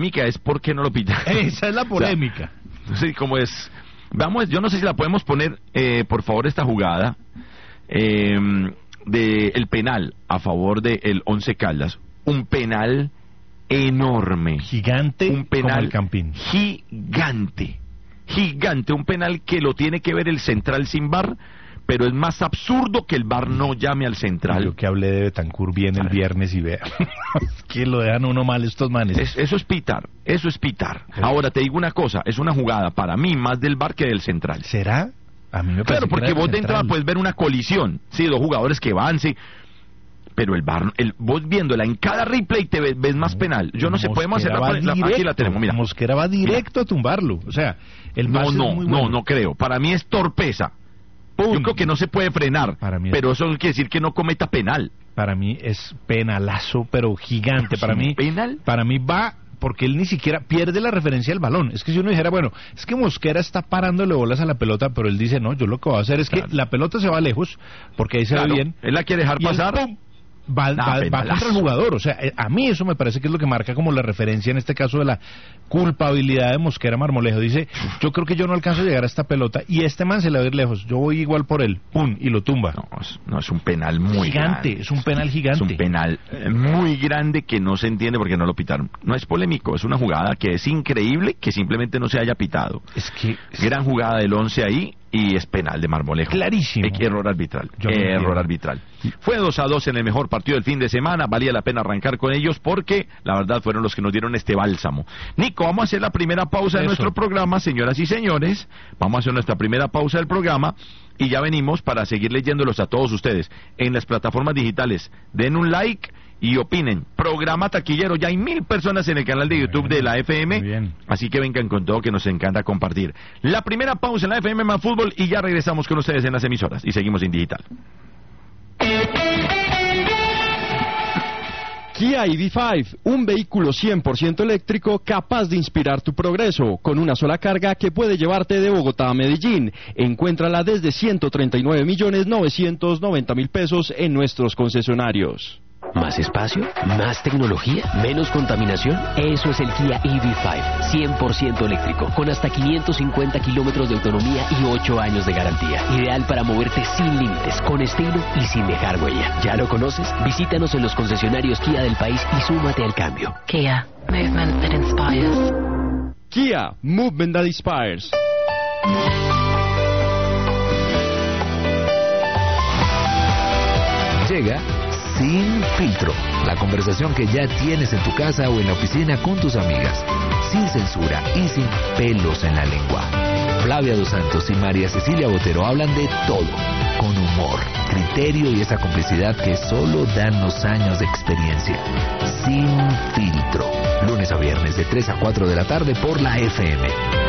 polémica es por qué no lo pitaron. Esa es la polémica. O sea, sí, como es... Vamos, yo no sé si la podemos poner, por favor, esta jugada de el penal a favor del Once Caldas. Un penal enorme. Gigante, un penal como el Campín. Gigante, un penal que lo tiene que ver el central sin VAR, pero es más absurdo que el VAR no llame al central. Yo que hablé de Betancur bien el viernes y vea que lo dejan uno mal estos manes. Eso es pitar. Ahora te digo una cosa, es una jugada para mí más del VAR que del central. ¿Será? A mí me parece claro, porque que vos de central. entrada puedes ver una colisión, sí, dos jugadores que van, sí, pero el VAR, vos viéndola en cada replay te ves más penal. Yo no sé, podemos hacer aquí la tenemos, mira. Mosquera va directo a tumbarlo, o sea, el pase es muy bueno. No creo, para mí es torpeza. Yo creo que no se puede frenar, pero eso no quiere decir que no cometa penal. Para mí es penalazo, pero gigante. Para mí, penal. Para mí va, porque él ni siquiera pierde la referencia del balón. Es que si uno dijera, bueno, es que Mosquera está parándole bolas a la pelota, pero él dice, no, yo lo que voy a hacer es que la pelota se va lejos, porque ahí se ve bien. Él la quiere dejar pasar. Va contra el jugador, o sea, a mí eso me parece que es lo que marca como la referencia en este caso de la culpabilidad de Mosquera Marmolejo. Dice, yo creo que yo no alcanzo a llegar a esta pelota y este man se le va a ir lejos, yo voy igual por él, pum, y lo tumba. No, es un penal muy grande. Es un penal gigante. Es un penal muy grande que no se entiende porque no lo pitaron. No es polémico, es una jugada que es increíble que simplemente no se haya pitado. Es que... Gran jugada del Once ahí. Y es penal de Marmolejo. Clarísimo. Error arbitral. Fue 2-2 en el mejor partido del fin de semana. Valía la pena arrancar con ellos porque la verdad fueron los que nos dieron este bálsamo. Nico, vamos a hacer la primera pausa de nuestro programa, señoras y señores. Vamos a hacer nuestra primera pausa del programa y ya venimos para seguir leyéndolos a todos ustedes en las plataformas digitales. Den un like y opinen. Programa taquillero, ya hay 1000 personas en el canal de YouTube de la FM, así que vengan con todo, que nos encanta compartir. La primera pausa en la FM más fútbol y ya regresamos con ustedes en las emisoras y seguimos en digital. Kia EV5, un vehículo 100% eléctrico capaz de inspirar tu progreso, con una sola carga que puede llevarte de Bogotá a Medellín. Encuéntrala desde 139.990.000 pesos en nuestros concesionarios. ¿Más espacio? ¿Más tecnología? ¿Menos contaminación? Eso es el Kia EV5, 100% eléctrico, con hasta 550 kilómetros de autonomía y 8 años de garantía. Ideal para moverte sin límites, con estilo y sin dejar huella. ¿Ya lo conoces? Visítanos en los concesionarios Kia del país y súmate al cambio. Kia, movement that inspires. Kia, movement that inspires. Llega Sin Filtro, la conversación que ya tienes en tu casa o en la oficina con tus amigas, sin censura y sin pelos en la lengua. Flavia Dos Santos y María Cecilia Botero hablan de todo, con humor, criterio y esa complicidad que solo dan los años de experiencia. Sin Filtro, lunes a viernes de 3 a 4 de la tarde por la FM.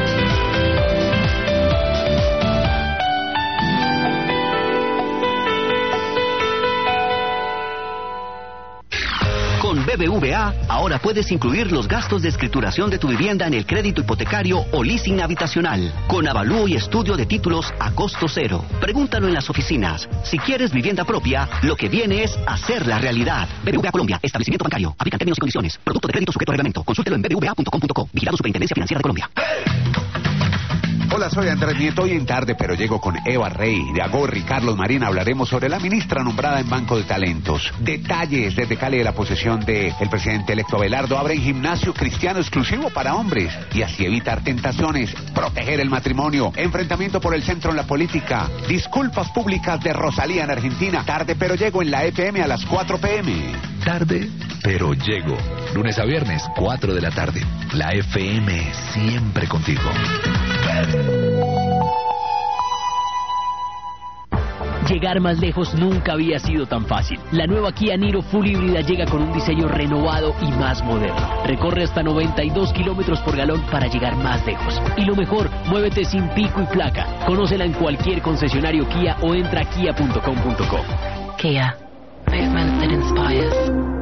Con BBVA, ahora puedes incluir los gastos de escrituración de tu vivienda en el crédito hipotecario o leasing habitacional, con avalúo y estudio de títulos a costo cero. Pregúntalo en las oficinas. Si quieres vivienda propia, lo que viene es hacerla realidad. BBVA Colombia, establecimiento bancario. Aplican términos y condiciones. Producto de crédito sujeto a reglamento. Consúltelo en bbva.com.co. Vigilado Superintendencia Financiera de Colombia. Hola, soy Andrés Nieto y en Tarde Pero Llego con Eva Rey, de Agorri, Carlos Marín hablaremos sobre la ministra nombrada en Banco de Talentos. Detalles desde Cali de la posesión del presidente electo Abelardo. Abren gimnasio cristiano exclusivo para hombres y así evitar tentaciones, proteger el matrimonio, enfrentamiento por el centro en la política, disculpas públicas de Rosalía en Argentina. Tarde Pero Llego en la FM a las 4 p.m. Tarde Pero Llego, lunes a viernes, 4 de la tarde. La FM siempre contigo. Llegar más lejos nunca había sido tan fácil. La nueva Kia Niro Full híbrida llega con un diseño renovado y más moderno. Recorre hasta 92 kilómetros por galón para llegar más lejos. Y lo mejor, muévete sin pico y placa. Conócela en cualquier concesionario Kia o entra a kia.com.co. Kia, movement that inspires.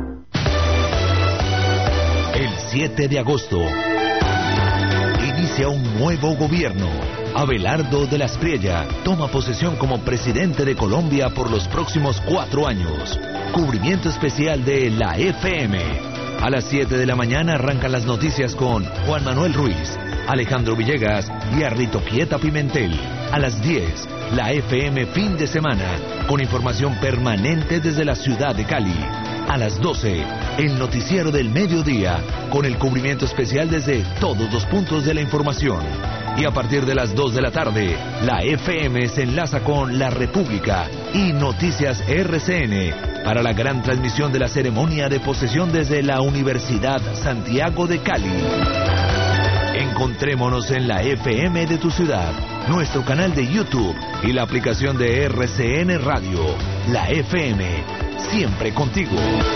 El 7 de agosto inicia un nuevo gobierno. Abelardo de la Espriella toma posesión como presidente de Colombia por los próximos 4 años. Cubrimiento especial de la FM. A las 7 de la mañana arrancan las noticias con Juan Manuel Ruiz, Alejandro Villegas y Arrito Quieta Pimentel. A las 10, la FM Fin de Semana, con información permanente desde la ciudad de Cali. A las 12, el noticiero del mediodía, con el cubrimiento especial desde todos los puntos de la información. Y a partir de las 2 de la tarde, la FM se enlaza con La República y Noticias RCN para la gran transmisión de la ceremonia de posesión desde la Universidad Santiago de Cali. Encontrémonos en la FM de tu ciudad, nuestro canal de YouTube y la aplicación de RCN Radio. La FM, siempre contigo.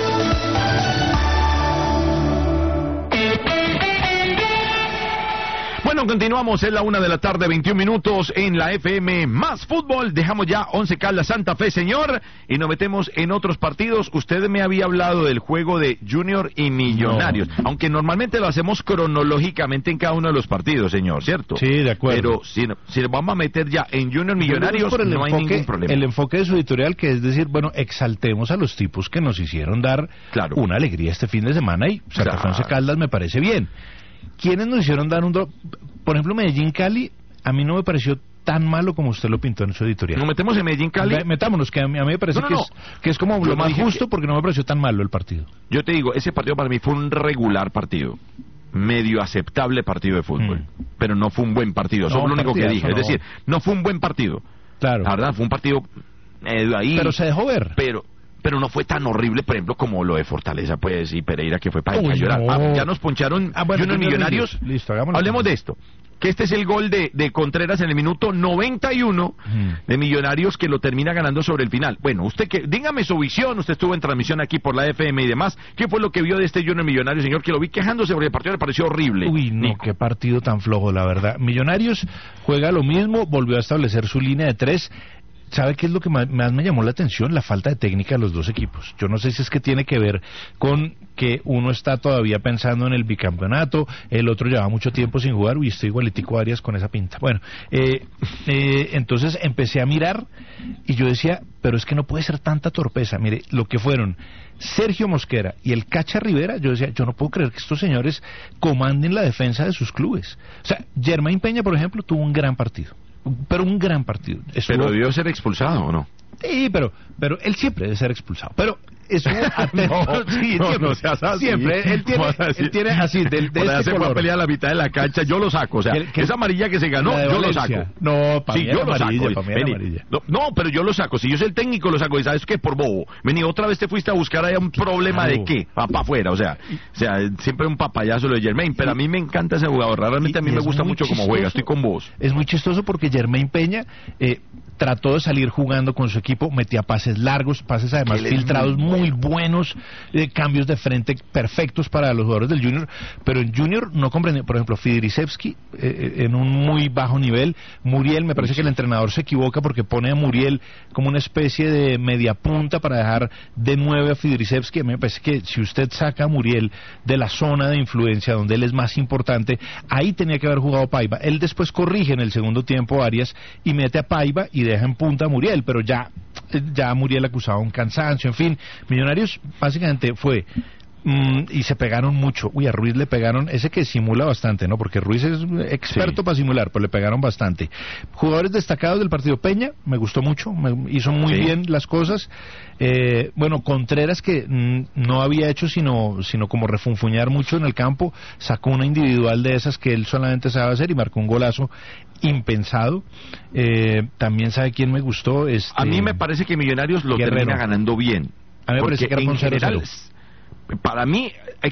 Bueno, continuamos, es la 1 de la tarde, 21 minutos en la FM Más Fútbol. Dejamos ya Once Caldas Santa Fe, señor, y nos metemos en otros partidos. Usted me había hablado del juego de Junior y Millonarios, aunque normalmente lo hacemos cronológicamente en cada uno de los partidos, señor, ¿cierto? Sí, de acuerdo. Pero si nos vamos a meter ya en Junior Millonarios, no hay ningún problema. El enfoque de su editorial, que es decir, bueno, exaltemos a los tipos que nos hicieron dar una alegría este fin de semana, y Santa Fe Once Caldas me parece bien. ¿Quiénes nos hicieron dar un drop? Por ejemplo, Medellín-Cali, a mí no me pareció tan malo como usted lo pintó en su editorial. ¿Nos metemos en Medellín-Cali? Metámonos, que a mí me parece que es como lo más justo, porque no me pareció tan malo el partido. Yo te digo, ese partido para mí fue un regular partido, medio aceptable partido de fútbol, pero no fue un buen partido, eso es lo único que dije. Es decir, no fue un buen partido. Claro. La verdad, fue un partido ahí. Pero se dejó ver. Pero no fue tan horrible, por ejemplo, como lo de Fortaleza, pues, y Pereira, que fue para llorar. Ya nos poncharon Junior Millonarios. Listo, hagámoslo. Hablemos de esto. Que este es el gol de Contreras en el minuto 91 de Millonarios, que lo termina ganando sobre el final. Bueno, dígame su visión, usted estuvo en transmisión aquí por la FM y demás. ¿Qué fue lo que vio de este Junior Millonarios, señor? Que lo vi quejándose sobre el partido, le pareció horrible. Uy, no, Nico. Qué partido tan flojo, la verdad. Millonarios juega lo mismo, volvió a establecer su línea de 3. ¿Sabe qué es lo que más me llamó la atención? La falta de técnica de los dos equipos. Yo no sé si es que tiene que ver con que uno está todavía pensando en el bicampeonato, el otro lleva mucho tiempo sin jugar. Uy, estoy igualitico a Arias con esa pinta. Bueno, entonces empecé a mirar y yo decía, pero es que no puede ser tanta torpeza. Mire, lo que fueron Sergio Mosquera y el Cacha Rivera, yo decía, yo no puedo creer que estos señores comanden la defensa de sus clubes. O sea, Germain Peña, por ejemplo, tuvo un gran partido. Pero un gran partido. ¿Pero debió ser expulsado o no? Sí, pero él siempre debe ser expulsado. Pero estuvo atento. No seas así. Siempre. Él tiene así, de este color. A pelear a la mitad de la cancha, yo lo saco. O sea, esa amarilla que se ganó, yo lo saco. No, para mí yo lo saco. No, pero yo lo saco. Si yo soy el técnico, lo saco. ¿Y sabes qué? Por bobo. Vení, otra vez te fuiste a buscar allá un problema de qué. Va para afuera. O sea, siempre un papayazo lo de Germain. Pero a mí me encanta ese jugador. Realmente a mí me gusta mucho cómo juega. Estoy con vos. Es muy chistoso porque Germain Peña trató de salir jugando con su equipo, metía pases largos, pases además filtrados muy buenos, cambios de frente perfectos para los jugadores del Junior, pero en Junior no comprendió. Por ejemplo, Fidrisevski en un muy bajo nivel. Muriel, me parece que el entrenador se equivoca porque pone a Muriel como una especie de media punta para dejar de 9 a Fidrisevski. A mí me parece que si usted saca a Muriel de la zona de influencia donde él es más importante, ahí tenía que haber jugado Paiva. Él después corrige en el segundo tiempo Arias y mete a Paiva y deja en punta a Muriel, pero ya Muriel acusaba un cansancio, en fin. Millonarios básicamente fue y se pegaron mucho. Uy, a Ruiz le pegaron, ese que simula bastante, ¿no? Porque Ruiz es experto para simular, pero le pegaron bastante. Jugadores destacados del partido: Peña, me gustó mucho, hizo muy bien las cosas. Bueno, Contreras, que no había hecho sino como refunfuñar mucho en el campo, sacó una individual de esas que él solamente sabe hacer y marcó un golazo impensado. También sabe quién me gustó. A mí me parece que Millonarios lo termina ganando bien. A mí me parece que era un general. Para mí,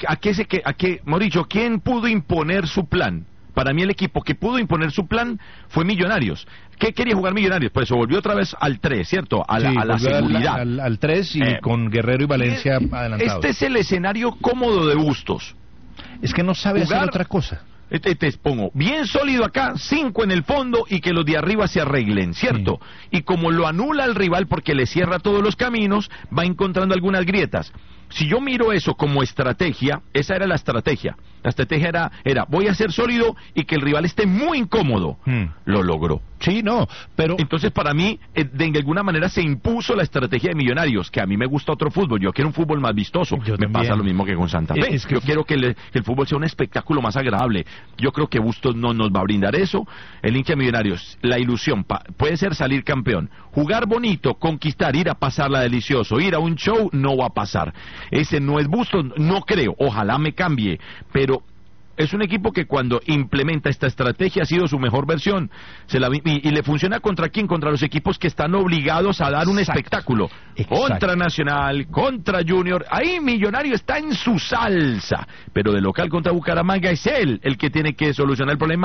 Mauricio, ¿quién pudo imponer su plan? Para mí el equipo que pudo imponer su plan fue Millonarios. ¿Qué quería jugar Millonarios? Pues se volvió otra vez al 3, ¿cierto? A la seguridad. Al 3 y con Guerrero y Valencia adelantados. Este es el escenario cómodo de Bustos. Es que no sabe hacer otra cosa. Te pongo bien sólido acá, 5 en el fondo y que los de arriba se arreglen, ¿cierto? Sí. Y como lo anula al rival porque le cierra todos los caminos, va encontrando algunas grietas. Si yo miro eso como estrategia, esa era la estrategia. La estrategia era voy a ser sólido y que el rival esté muy incómodo. Lo logró. Sí, no, pero... Entonces, para mí, de alguna manera se impuso la estrategia de Millonarios, que a mí me gusta otro fútbol. Yo quiero un fútbol más vistoso. Me pasa lo mismo que con Santa Fe. Yo quiero que el fútbol sea un espectáculo más agradable. Yo creo que Bustos no nos va a brindar eso. El hincha de Millonarios, la ilusión puede ser salir campeón. Jugar bonito, conquistar, ir a pasarla delicioso, ir a un show, no va a pasar. Ese no es Bustos, no creo. Ojalá me cambie, pero... Es un equipo que cuando implementa esta estrategia ha sido su mejor versión. Y le funciona ¿contra quién? Contra los equipos que están obligados a dar un espectáculo. Contra Nacional, contra Junior. Ahí Millonario está en su salsa. Pero de local contra Bucaramanga es él el que tiene que solucionar el problema.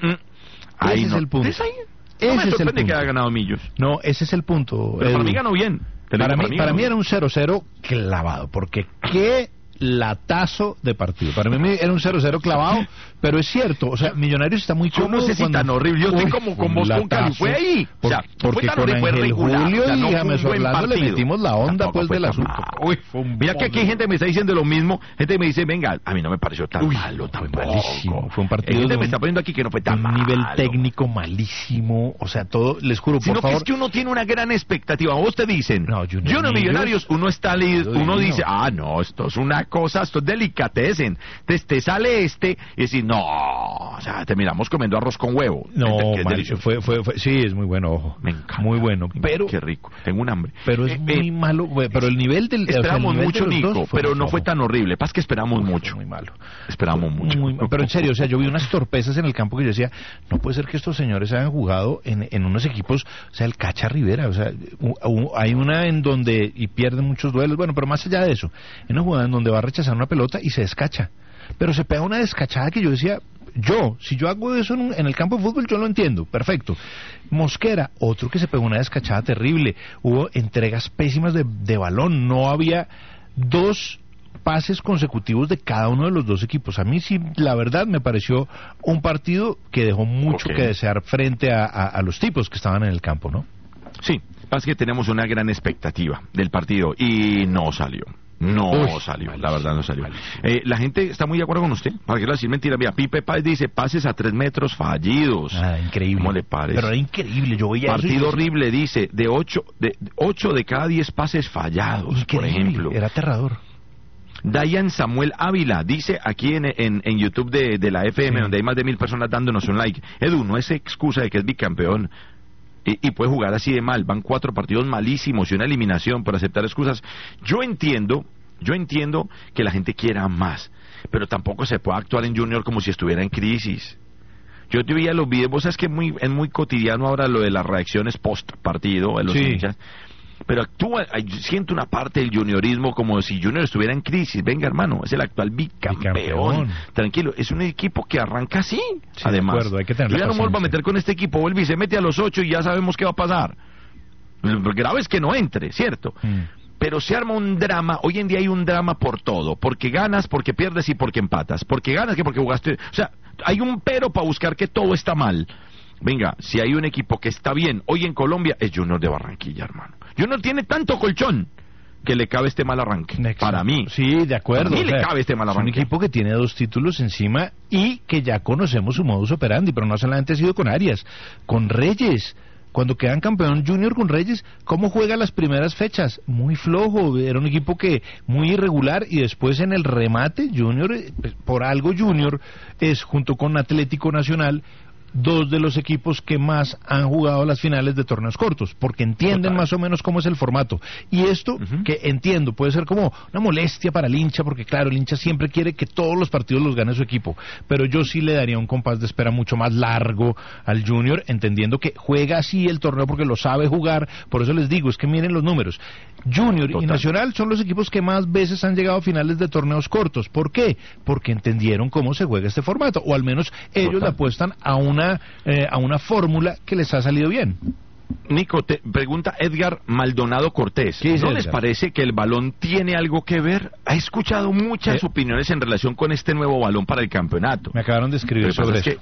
Ahí ese es el punto. No me sorprende que haya ganado Millos. No, ese es el punto. Pero para mí ganó bien. Para mí era un 0-0 clavado. Porque qué latazo de partido. Para mí era un 0-0 clavado, pero es cierto, o sea, Millonarios está muy cómodo. Yo no sé si tan horrible, yo estoy como con vos con Cali, fue ahí. O sea, porque con Ángel Julio y James Orlando le metimos la onda pues del asunto. Mira que aquí hay gente que me está diciendo lo mismo, gente que me dice, venga, a mí no me pareció tan malo, tan malísimo. Fue un partido gente me está poniendo aquí que no fue tan malo. Un nivel técnico malísimo, o sea, todo, les juro, por favor. Que es que uno tiene una gran expectativa, vos te dicen, Junior Millonarios, uno está uno dice, no, esto es una cosa, esto es delicatecen, te sale y decís, no, o sea, terminamos comiendo arroz con huevo. No, fue, sí, es muy bueno, ojo. Me encanta. Muy bueno, pero... Qué rico, tengo un hambre. Pero es muy malo, pero el nivel del... Esperamos mucho, Nico, pero no fue tan horrible. Pasa que esperamos mucho. Muy malo. Esperamos mucho. Pero en serio, o sea, yo vi unas torpezas en el campo que yo decía, no puede ser que estos señores hayan jugado en unos equipos, o sea, el Cacha Rivera, o sea, hay una en donde, y pierden muchos duelos, bueno, pero más allá de eso, en una jugada en donde va a rechazar una pelota y se descacha. Pero se pega una descachada que yo decía, si yo hago eso en el campo de fútbol, yo lo entiendo, perfecto. Mosquera, otro que se pegó una descachada terrible. Hubo entregas pésimas de balón, no había dos pases consecutivos de cada uno de los dos equipos. A mí sí, la verdad, me pareció un partido que dejó mucho que desear frente a los tipos que estaban en el campo, ¿no? Sí, pasa que tenemos una gran expectativa del partido y no salió. No salió, la verdad no salió. La gente está muy de acuerdo con usted. Para que decir mentira, mira, Pipe Páez dice pases a 3 metros fallidos. Increíble. ¿Cómo le parece? Pero era increíble, yo veía partido horrible, dice, de 8 de cada 10 pases fallados, increíble, por ejemplo. Era aterrador. Dayan Samuel Ávila dice aquí en YouTube de la FM, donde hay más de 1000 personas dándonos un like. Edu, no es excusa de que es bicampeón. Y puede jugar así de mal. Van 4 partidos malísimos y una eliminación por aceptar excusas. Yo entiendo que la gente quiera más, pero tampoco se puede actuar en Junior como si estuviera en crisis. Yo te veía los videos, vos sabes que es muy cotidiano ahora lo de las reacciones post partido de los hinchas, pero siento una parte del juniorismo como si Junior estuviera en crisis. Venga, hermano, es el actual bicampeón. Tranquilo, es un equipo que arranca así. Además, de acuerdo, hay que tener yo ya no me vuelvo a meter con este equipo, vuelve y se mete a los 8 y ya sabemos qué va a pasar. Lo grave es que no entre, ¿cierto? Pero se arma un drama. Hoy en día hay un drama por todo, porque ganas, porque pierdes y porque empatas, porque ganas que porque jugaste, o sea, hay un pero para buscar que todo está mal. Venga, si hay un equipo que está bien hoy en Colombia, es Junior de Barranquilla, hermano. Junior tiene tanto colchón que le cabe este mal arranque. Para mí. Sí, de acuerdo. Para mí le cabe este mal arranque. Es un equipo que tiene 2 títulos encima y que ya conocemos su modus operandi, pero no solamente ha sido con Arias, con Reyes. Cuando quedan campeón Junior con Reyes, ¿cómo juega las primeras fechas? Muy flojo, era un equipo que muy irregular, y después en el remate Junior, por algo Junior es, junto con Atlético Nacional, 2 de los equipos que más han jugado las finales de torneos cortos, porque entienden más o menos cómo es el formato. Y esto, que entiendo, puede ser como una molestia para el hincha, porque claro, el hincha siempre quiere que todos los partidos los gane su equipo, pero yo sí le daría un compás de espera mucho más largo al Junior, entendiendo que juega así el torneo porque lo sabe jugar. Por eso les digo, es que miren los números. Junior y Nacional son los equipos que más veces han llegado a finales de torneos cortos. ¿Por qué? Porque entendieron cómo se juega este formato, o al menos ellos le apuestan a una fórmula que les ha salido bien. Nico, te pregunta Edgar Maldonado Cortés, ¿no les parece que el balón tiene algo que ver? He escuchado muchas opiniones en relación con este nuevo balón para el campeonato. Me acabaron de escribir sobre eso.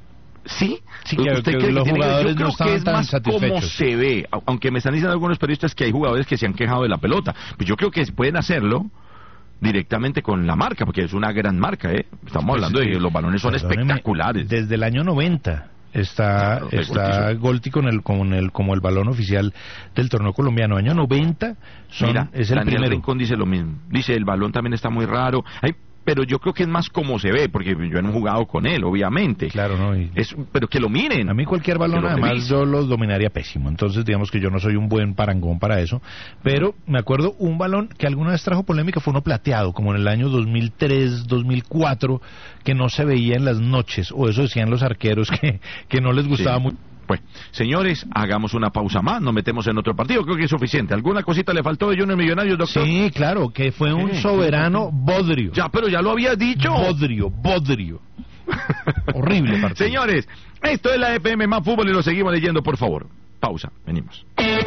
Sí, que los jugadores no estaban tan satisfechos. Cómo se ve, aunque me están diciendo algunos periodistas que hay jugadores que se han quejado de la pelota, pues yo creo que pueden hacerlo directamente con la marca, porque es una gran marca, Estamos hablando de que los balones son espectaculares. Desde el año 90 Está Golti como el balón oficial del torneo colombiano. Año 90 es el Daniel primero. Rincón dice lo mismo. Dice, el balón también está muy raro. Pero yo creo que es más como se ve, porque yo no he jugado con él, obviamente. Claro, ¿no? Pero que lo miren. A mí cualquier balón, además, yo los dominaría pésimo. Entonces, digamos que yo no soy un buen parangón para eso. Pero me acuerdo un balón que alguna vez trajo polémica, fue uno plateado, como en el año 2003, 2004, que no se veía en las noches, o eso decían los arqueros, que no les gustaba mucho. Pues, señores, hagamos una pausa más, nos metemos en otro partido, creo que es suficiente. ¿Alguna cosita le faltó de Junior Millonarios, doctor? Sí, claro, que fue un soberano bodrio. Ya, pero ya lo había dicho. Bodrio. Horrible partido. Señores, esto es la FM Más Fútbol y lo seguimos leyendo, por favor. Pausa, venimos.